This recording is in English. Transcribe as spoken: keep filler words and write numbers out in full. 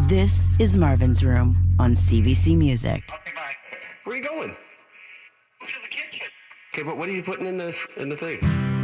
This is Marvin's Room on C B C Music. Okay, bye. Where are you going? To the kitchen. Okay, but what are you putting in the in the thing?